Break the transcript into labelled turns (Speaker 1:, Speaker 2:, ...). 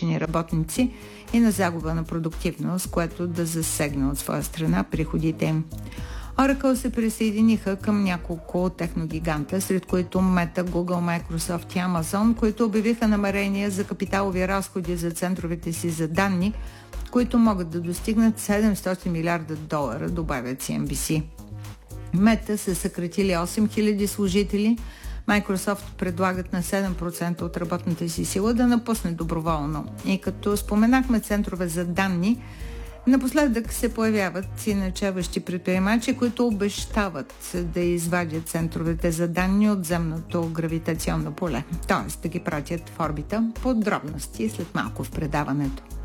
Speaker 1: изключени работници и на загуба на продуктивност, което да засегне от своя страна приходите им. Oracle се присъединиха към няколко техногиганта, сред които Meta, Google, Microsoft и Amazon, които обявиха намерения за капиталови разходи за центровете си за данни, които могат да достигнат $700 милиарда, добавят CNBC. Meta са съкратили 8000 служители, Microsoft предлагат на 7% от работната си сила да напусне доброволно. И като споменахме центрове за данни, напоследък се появяват и начеващи предприемачи, които обещават да извадят центровете за данни от земното гравитационно поле, т.е. да ги пратят в орбита. Подробности след малко в предаването.